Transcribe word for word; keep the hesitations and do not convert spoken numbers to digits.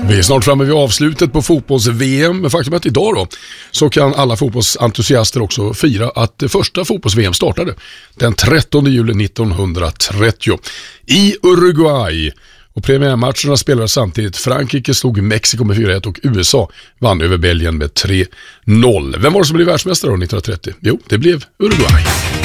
Vi är snart framme vid avslutet på fotbolls-V M, men faktum är att idag då så kan alla fotbollsentusiaster också fira att det första fotbolls-V M startade den trettonde juli nittonhundratrettio i Uruguay. Och premiärmatcherna spelades samtidigt. Frankrike slog Mexiko med fyra ett och U S A vann över Belgien med tre noll. Vem var det som blev världsmästare då nittonhundratrettio? Jo, det blev Uruguay.